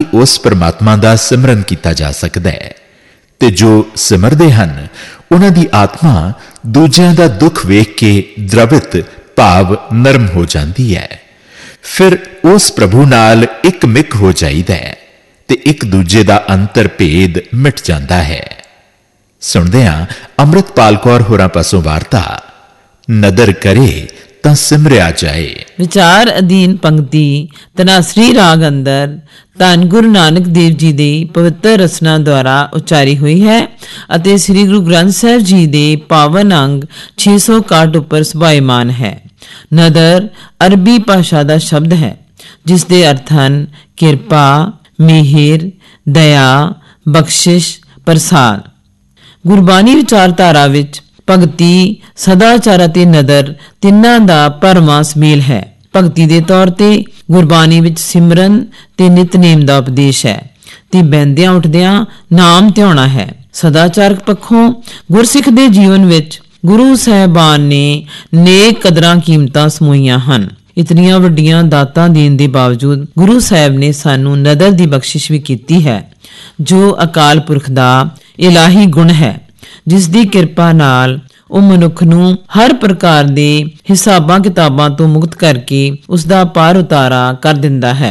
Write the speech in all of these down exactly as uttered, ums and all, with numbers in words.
उस परमात्मा का सिमरन किया जा सकता है। ते जो सिमरते हैं उन्हां दी आत्मा दूजियां दा दुख वेख के द्रवित भाव नरम हो जाती है। फिर उस प्रभु नाल एक मिक हो जाइदा है ते एक दूजे दा अंतर भेद मिट जाता है। सुनदे हां अमृतपाल कौर होरां पासों वार्ता, नदर करे तां सिमरिया जाए। विचार अधीन पंक्ति तनासरी राग अंदर धन गुरु नानक देव जी दे पवित्र रचना द्वारा उचारी हुई है ਅਤੇ ਸ੍ਰੀ ਗੁਰੂ ਗ੍ਰੰਥ ਸਾਹਿਬ ਜੀ ਦੇ ਪਾਵਨ ਅੰਗ ਛੇ ਸੌ ਇਕਾਹਠ ਉੱਪਰ ਸੁਭਾਇਮਾਨ ਹੈ। ਨਦਰ ਅਰਬੀ ਭਾਸ਼ਾ ਦਾ ਸ਼ਬਦ ਹੈ ਜਿਸ ਦੇ ਅਰਥ ਹਨ ਕਿਰਪਾ, ਮਿਹਰ, ਦਇਆ, ਬਖਸ਼ਿਸ਼, ਪ੍ਰਸਾਦ। ਗੁਰਬਾਣੀ ਵਿਚਾਰਧਾਰਾ ਵਿੱਚ ਭਗਤੀ, ਸਦਾਚਾਰ ਅਤੇ ਨਦਰ ਤਿੰਨਾਂ ਦਾ ਭਰਵਾਂ ਸਮੇਲ ਹੈ। ਭਗਤੀ ਦੇ ਤੌਰ ਤੇ ਗੁਰਬਾਣੀ ਵਿੱਚ ਸਿਮਰਨ ਤੇ ਨਿਤਨੇਮ ਦਾ ਉਪਦੇਸ਼ ਹੈ ਤੇ ਬਹਿੰਦਿਆਂ ਉੱਠਦਿਆਂ ਨਾਮ ਧਿਆਉਣਾ ਹੈ। ਸਦਾਚਾਰਕ ਪੱਖੋਂ ਗੁਰਸਿੱਖ ਦੇ ਜੀਵਨ ਵਿੱਚ ਗੁਰੂ ਸਾਹਿਬਾਨ ਨੇ ਨੇਕ ਕਦਰਾਂ ਕੀਮਤਾਂ ਸਮੋਈਆਂ ਹਨ। ਇਤਨੀਆਂ ਵੱਡੀਆਂ ਦਾਤਾਂ ਦੇਣ ਦੇ ਬਾਵਜੂਦ ਗੁਰੂ ਸਾਹਿਬ ਨੇ ਸਾਨੂੰ ਨਦਰ ਦੀ ਬਖਸ਼ਿਸ਼ ਵੀ ਕੀਤੀ ਹੈ, ਜੋ ਅਕਾਲ ਪੁਰਖ ਦਾ ਇਲਾਹੀ ਗੁਣ ਹੈ, ਜਿਸ ਦੀ ਕਿਰਪਾ ਨਾਲ ਉਹ ਮਨੁੱਖ ਨੂੰ ਹਰ ਪ੍ਰਕਾਰ ਦੇ ਹਿਸਾਬਾਂ ਕਿਤਾਬਾਂ ਤੋਂ ਮੁਕਤ ਕਰਕੇ ਉਸ ਦਾ ਪਾਰ ਉਤਾਰਾ ਕਰ ਦਿੰਦਾ ਹੈ।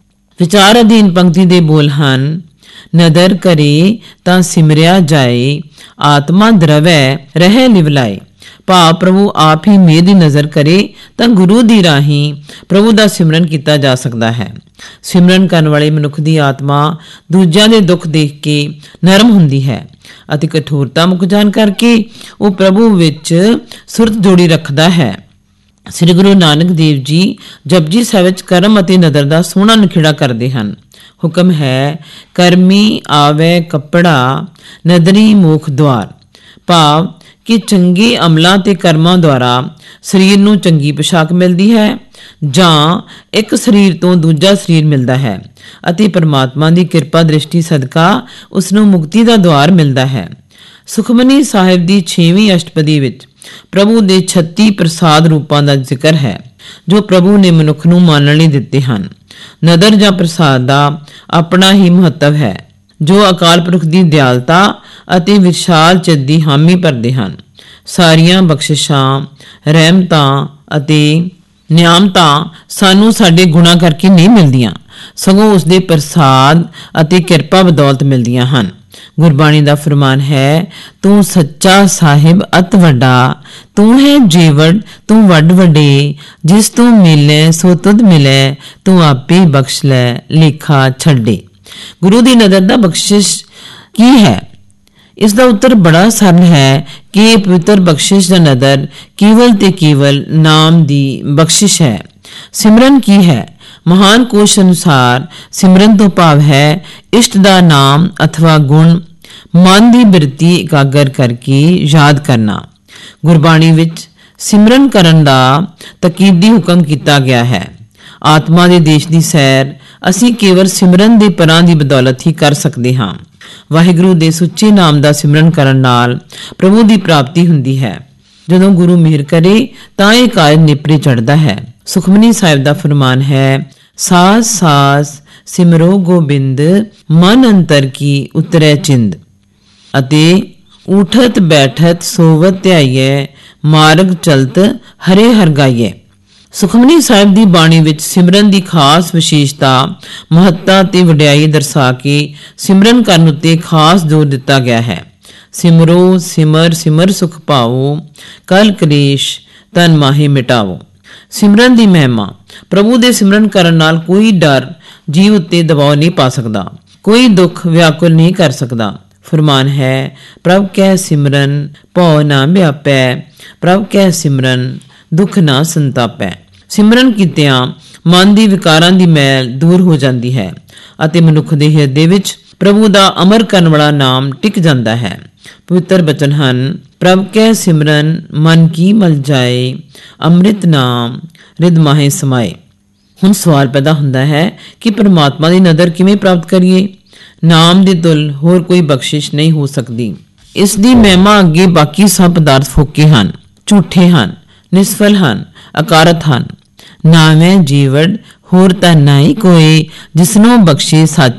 ਵਿਚਾਰ ਅਧੀਨ ਪੰਕਤੀ ਦੇ ਬੋਲ ਹਨ, ਨਦਰ ਕਰੇ ਤਾਂ ਸਿਮਰਿਆ ਜਾਏ, ਆਤਮਾ ਦਰਵੈ ਰਹਿ ਲਿਵਲਾਏ। ਭਾਵ ਪ੍ਰਭੂ ਆਪ ਹੀ ਮੇਰ ਦੀ ਨਜ਼ਰ ਕਰੇ ਤਾਂ ਗੁਰੂ ਦੀ ਰਾਹੀਂ ਪ੍ਰਭੂ ਦਾ ਸਿਮਰਨ ਕੀਤਾ ਜਾ ਸਕਦਾ ਹੈ। ਸਿਮਰਨ ਕਰਨ ਵਾਲੇ ਮਨੁੱਖ ਦੀ ਆਤਮਾ ਦੂਜਿਆਂ ਦੇ ਦੁੱਖ ਦੇਖ ਕੇ ਨਰਮ ਹੁੰਦੀ ਹੈ ਅਤੇ ਕਠੋਰਤਾ ਮੁੱਕ ਜਾਣ ਕਰਕੇ ਉਹ ਪ੍ਰਭੂ ਵਿੱਚ ਸੁਰਤ ਜੋੜੀ ਰੱਖਦਾ ਹੈ। ਸ੍ਰੀ ਗੁਰੂ ਨਾਨਕ ਦੇਵ ਜੀ ਜਪਜੀ ਸਾਹਿਬ ਵਿੱਚ ਕਰਮ ਅਤੇ ਨਦਰ ਦਾ ਸੋਹਣਾ ਨਿਖੇੜਾ ਕਰਦੇ ਹਨ। ਹੁਕਮ ਹੈ, ਕਰਮੀ ਆਵੇ ਕੱਪੜਾ, ਨਦਰੀ ਮੋਖ ਦੁਆਰ। ਭਾਵ ਕਿ ਚੰਗੇ ਅਮਲਾਂ ਤੇ ਕਰਮਾਂ ਦੁਆਰਾ ਸਰੀਰ ਨੂੰ ਚੰਗੀ ਪੁਸ਼ਾਕ ਮਿਲਦੀ ਹੈ ਜਾਂ ਇੱਕ ਸਰੀਰ ਤੋਂ ਦੂਜਾ ਸਰੀਰ ਮਿਲਦਾ ਹੈ ਅਤੇ ਪਰਮਾਤਮਾ ਦੀ ਕਿਰਪਾ ਦ੍ਰਿਸ਼ਟੀ ਸਦਕਾ ਉਸ ਨੂੰ ਮੁਕਤੀ ਦਾ ਦੁਆਰ ਮਿਲਦਾ ਹੈ। ਸੁਖਮਨੀ ਸਾਹਿਬ ਦੀ ਛੇਵੀਂ ਅਸ਼ਟਪਦੀ ਵਿੱਚ ਪ੍ਰਭੂ ਦੇ ਛੱਤੀ ਪ੍ਰਸਾਦ ਰੂਪਾਂ ਦਾ ਜ਼ਿਕਰ ਹੈ ਜੋ ਪ੍ਰਭੂ ਨੇ ਮਨੁੱਖ ਨੂੰ ਮੰਨਣ ਲਈ ਦਿੱਤੇ ਹਨ। ਨਦਰ ਜਾਂ ਪ੍ਰਸਾਦ ਦਾ ਆਪਣਾ ਹੀ ਮਹੱਤਵ ਹੈ ਜੋ ਅਕਾਲ ਪੁਰਖ ਦੀ ਦਿਆਲਤਾ ਅਤੇ ਵਿਸ਼ਾਲ ਚਿੱਤ ਦੀ ਹਾਮੀ ਭਰਦੇ ਹਨ। ਸਾਰੀਆਂ ਬਖਸ਼ਿਸ਼ਾਂ, ਰਹਿਮਤਾਂ ਅਤੇ ਨਿਆਮਤਾਂ ਸਾਨੂੰ ਸਾਡੇ ਗੁਣਾਂ ਕਰਕੇ ਨਹੀਂ ਮਿਲਦੀਆਂ, ਸਗੋਂ ਉਸਦੇ ਪ੍ਰਸਾਦ ਅਤੇ ਕਿਰਪਾ ਬਦੌਲਤ ਮਿਲਦੀਆਂ ਹਨ। ਗੁਰਬਾਣੀ ਦਾ ਫਰਮਾਨ ਹੈ, ਤੂੰ ਸੱਚਾ ਸਾਹਿਬ ਅਤ ਵੱਡਾ, ਤੂੰ ਹੈ ਜੀਵੜ ਤੂੰ ਵੱਡ ਵੱਡੇ, ਜਿਸ ਤੂੰ ਮਿਲੇ ਸੋ ਤੁਧ ਮਿਲੇ, ਤੂੰ ਆਪੇ ਬਖਸ਼ ਲੈ ਲੇਖਾ ਛੱਡੇ। ਗੁਰੂ ਦੀ ਨਦਰ ਦਾ ਬਖਸ਼ਿਸ਼ ਕੀ ਹੈ? ਇਸ ਦਾ ਉੱਤਰ ਬੜਾ ਸਰਲ ਹੈ ਕਿ ਇਹ ਪਵਿੱਤਰ ਬਖਸ਼ਿਸ਼ ਦਾ ਨਦਰ ਕੇਵਲ ਤੇ ਕੇਵਲ ਨਾਮ ਦੀ ਬਖਸ਼ਿਸ਼ ਹੈ। ਸਿਮਰਨ ਕੀ ਹੈ? ਮਹਾਨ ਕੋਸ਼ ਅਨੁਸਾਰ ਸਿਮਰਨ ਤੋਂ ਭਾਵ ਹੈ ਇਸ਼ਟ ਦਾ ਨਾਮ ਅਥਵਾ ਗੁਣ ਮਨ ਦੀ ਬਿਰਤੀ ਇਕਾਗਰ ਕਰਕੇ ਯਾਦ ਕਰਨਾ। ਗੁਰਬਾਣੀ ਵਿੱਚ ਸਿਮਰਨ ਕਰਨ ਦਾ ਤਕੀਦੀ ਹੁਕਮ ਕੀਤਾ ਗਿਆ ਹੈ। ਆਤਮਾ ਦੇ ਦੇਸ਼ ਦੀ ਸੈਰ ਅਸੀਂ ਕੇਵਲ ਸਿਮਰਨ ਦੇ ਪਰਾਂ ਦੀ ਬਦੌਲਤ ਹੀ ਕਰ ਸਕਦੇ ਹਾਂ। ਵਾਹਿਗੁਰੂ ਦੇ ਸੁੱਚੇ ਨਾਮ ਦਾ ਸਿਮਰਨ ਕਰਨ ਨਾਲ ਪ੍ਰਭੂ ਦੀ ਪ੍ਰਾਪਤੀ ਹੁੰਦੀ ਹੈ। ਜਦੋਂ ਗੁਰੂ ਮਿਹਰ ਕਰੇ ਤਾਂ ਇਹ ਕਾਰਜ ਨੇਪਰੇ ਚੜ੍ਹਦਾ ਹੈ। ਸੁਖਮਨੀ ਸਾਹਿਬ ਦਾ ਫਰਮਾਨ ਹੈ, ਸਾਸ ਸਾਸ ਸਿਮਰੋ ਗੋਬਿੰਦ, ਮਨ ਅੰਤਰ ਕੀ ਉਤਰੈ ਚਿੰਦ। ਅਤੇ ਉਠਤ ਬੈਠਤ ਸੋਵਤ ਧਿਆਈਐ, ਮਾਰਗ ਚਲਤ ਹਰੇ ਹਰਿ ਗਾਈਐ। ਸੁਖਮਨੀ ਸਾਹਿਬ ਦੀ ਬਾਣੀ ਵਿੱਚ ਸਿਮਰਨ ਦੀ ਖਾਸ ਵਿਸ਼ੇਸ਼ਤਾ, ਮਹੱਤਤਾ ਤੇ ਵਡਿਆਈ ਦਰਸਾ ਕੇ ਸਿਮਰਨ ਕਰਨ ਉੱਤੇ ਖਾਸ ਜ਼ੋਰ ਦਿੱਤਾ ਗਿਆ ਹੈ। ਸਿਮਰੋ ਸਿਮਰ ਸਿਮਰ ਸੁਖ ਪਾਓ, ਕਲ ਕਲੇਸ਼ ਤਨ ਮਾਹੇ ਮਿਟਾਵੋ। ਸਿਮਰਨ ਦੀ ਮਹਿਮਾ, ਪ੍ਰਭੂ ਦੇ ਸਿਮਰਨ ਕਰਨ ਨਾਲ ਕੋਈ ਡਰ ਜੀਵ ਉੱਤੇ ਦਬਾਅ ਨਹੀਂ ਪਾ ਸਕਦਾ, ਕੋਈ ਦੁੱਖ ਵਿਆਕੁਲ ਨਹੀਂ ਕਰ ਸਕਦਾ। ਫਰਮਾਨ ਹੈ, ਪ੍ਰਭ ਕੈ ਸਿਮਰਨ ਭਉ ਨਾ ਵਿਆਪੈ, ਪ੍ਰਭ ਕੈ ਸਿਮਰਨ ਦੁੱਖ ਨਾ ਸੰਤਾਪੈ। ਸਿਮਰਨ ਕੀਤਿਆਂ ਮਨ ਦੀ ਵਿਕਾਰਾਂ ਦੀ ਮੈਲ ਦੂਰ ਹੋ ਜਾਂਦੀ ਹੈ ਅਤੇ ਮਨੁੱਖ ਦੇ ਹਿਰਦੇ ਵਿੱਚ ਪ੍ਰਭੂ ਦਾ ਅਮਰ ਕਰਨ ਵਾਲਾ ਨਾਮ ਟਿਕ ਜਾਂਦਾ ਹੈ। ਪਵਿੱਤਰ ਬਚਨ ਹਨ, ਪ੍ਰਭ ਕੈ ਸਿਮਰਨ ਮਨ ਕੀ ਮਲ ਜਾਏ, ਅੰਮ੍ਰਿਤ ਨਾਮ ਰਿਦ ਮਾਹੇ ਸਮਾਏ। ਹੁਣ ਸਵਾਲ ਪੈਦਾ ਹੁੰਦਾ ਹੈ ਕਿ ਪਰਮਾਤਮਾ ਦੀ ਨਦਰ ਕਿਵੇਂ ਪ੍ਰਾਪਤ ਕਰੀਏ? ਨਾਮ ਦੀ ਤੁਲ ਹੋਰ ਕੋਈ ਬਖਸ਼ਿਸ਼ ਨਹੀਂ ਹੋ ਸਕਦੀ। ਇਸ ਦੀ ਮਹਿਮਾ ਅੱਗੇ ਬਾਕੀ ਸਭ ਪਦਾਰਥ ਫੋਕੇ ਹਨ, ਝੂਠੇ ਹਨ, ਨਿਸਫਲ ਹਨ, ਅਕਾਰਤ ਹਨ। ਨਾਵੇਂ ਜੀਵੜ ਹੋਰ ਤਾਂ ਨਾਹੀ ਕੋਏ, ਜਿਸਨੂੰ ਬਖਸ਼ੇ ਸੱਚ